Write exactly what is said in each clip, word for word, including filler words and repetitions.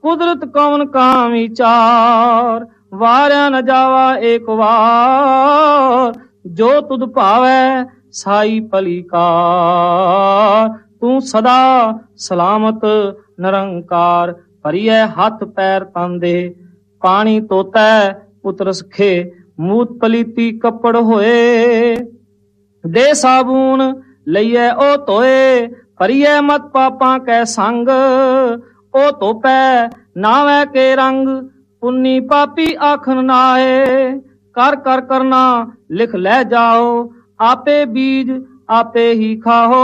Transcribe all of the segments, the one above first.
कुदरत कौन कहाँ विचार, वार्या न जावा एक बार। जो तुद भावै साई भली कार, तू सदा सलामत निरंकार। भरिए हथ पैर तन दे, पानी तोतै पुत्र सखे। मूत पलीती कपड़ होए, दे साबून लइए ओ धोए। भरिए मत पापां कै संग, ओ धोपै नावै के रंग। पुन्नी पापी आखन नाए, कर कर करना लिख लै जाओ। आपे बीज आपे ही खाओ,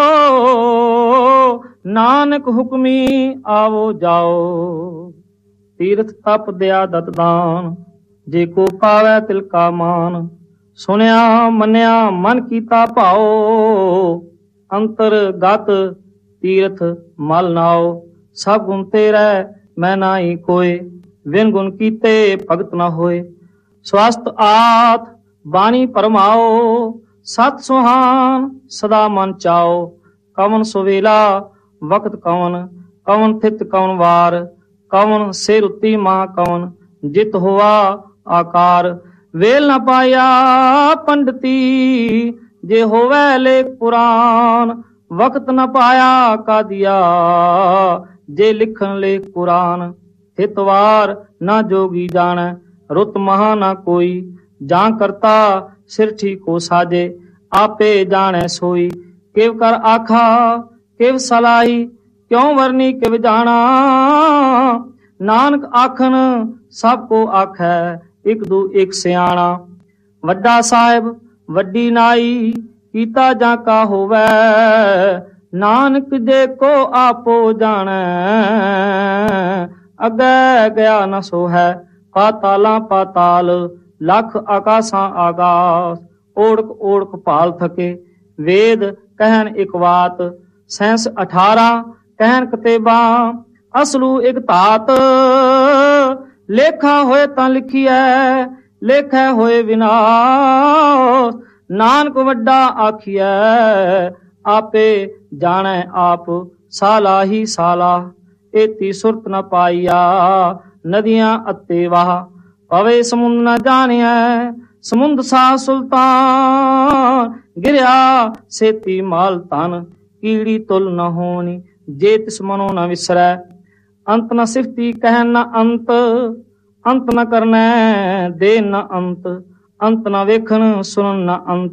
नानक हुक्मी आवो जाओ। तीर्थ तप दया दत दान, जे को पावै तिल का मान। सुनिया मनिया मन कीता भाओ, अंतर गत तीर्थ मल नाओ। सब गुण तेरै मैं नाई कोय, बिन गुण कीते भगत न होए। स्वस्थ आत बाणी परमाओ, सत सुहान सदा मन चाओ। कवन सुवेला वक्त कवन, कवन थित कवन वार। कवन सिर उत्ती मां कवन, जित हुआ आकार। वेल न पाया पंडिती, जे होवै लेख पुराण। वक्त न पाया का दिया, जे लिखन लेख पुराण। हितवार न जोगी जाने, रुत महा न कोई। जां करता सिर ठीक हो साजे, आपे जाने सोई। किव कर आखा किव सलाही, क्यों वरनी किव जाना। नानक आखन सब को आखै, एक दू एक सियाणा। वड्डा साहिब वड्डी नाई, कीता जां का होवै। नानक जे को आपो जाने, अगे गया न सो है। पाताला पाताल लख आकाशां आकाश। ओढ़क ओढ़क भाल थके, वेद कहन एक बात। सैंस अठारह कहन कतेबा, असलू एक तात। लेखा होए तां लिखिए, लेखै होए विनाश। नानक वड्डा आखिए, आपे जाने आप। साला ही साला एती सुरत न पाइया, नदियां अते वाह। पवे समुंद न जानिया, समुंद सा सुल्तान। गिरया सेती माल तन, कीड़ी तुल न होनी। जे तिस मनो न विसरै, अंत न सिफती कहन न अंत। अंत न करनै दे न अंत, अंत न वेखन सुनन न अंत।